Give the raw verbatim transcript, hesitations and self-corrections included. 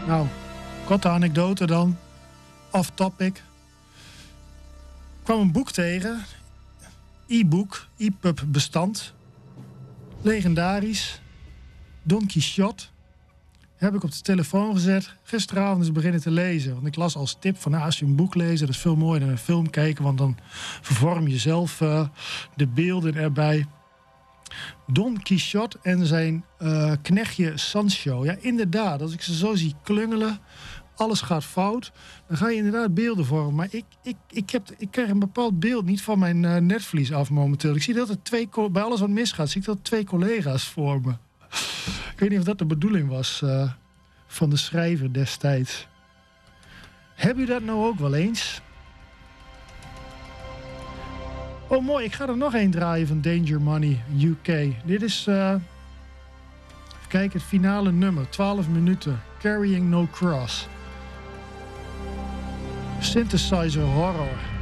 Nou, korte anekdote dan. Off topic. Ik kwam een boek tegen. E-book, E-pub bestand. Legendarisch. Don Quixote. Heb ik op de telefoon gezet. Gisteravond eens beginnen te lezen. Want ik las als tip van nou, als je een boek leest, dat is veel mooier dan een film kijken. Want dan vervorm je zelf uh, de beelden erbij. Don Quixote en zijn uh, knechtje Sancho. Ja, inderdaad. Als ik ze zo zie klungelen, alles gaat fout, dan ga je inderdaad beelden vormen. Maar ik, ik, ik, heb, ik krijg een bepaald beeld niet van mijn uh, netvlies af momenteel. Ik zie dat er twee, bij alles wat misgaat, zie ik dat twee collega's voor me. Ik weet niet of dat de bedoeling was uh, van de schrijver destijds. Heb u dat nou ook wel eens? Oh mooi, ik ga er nog één draaien van Danger Money U K. Dit is, uh, even kijken, het finale nummer. twaalf minuten. Carrying No Cross. Synthesizer horror.